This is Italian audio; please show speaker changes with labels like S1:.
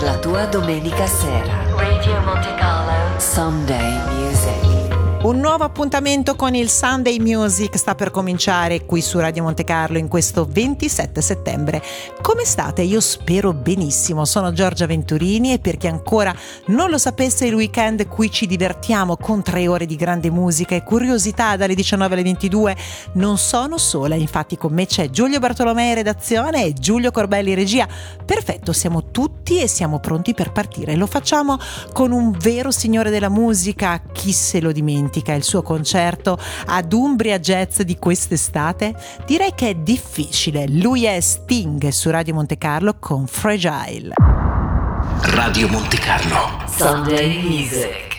S1: La tua domenica sera. Radio Monte Carlo Sunday Music.
S2: Un nuovo appuntamento con il Sunday Music sta per cominciare qui su Radio Monte Carlo in questo 27 settembre. Come state? Io spero benissimo. Sono Giorgia Venturini e per chi ancora non lo sapesse, il weekend qui ci divertiamo con 3 ore di grande musica e curiosità dalle 19 alle 22. Non sono sola, infatti con me c'è Giulio Bartolomei in redazione e Giulio Corbelli in regia. Perfetto, siamo tutti e siamo pronti per partire. Lo facciamo con un vero signore della musica, chi se lo dimentica. Il suo concerto ad Umbria Jazz di quest'estate? Direi che è difficile. Lui è Sting su Radio Monte Carlo con Fragile.
S3: Radio Monte Carlo
S1: Sunday Music.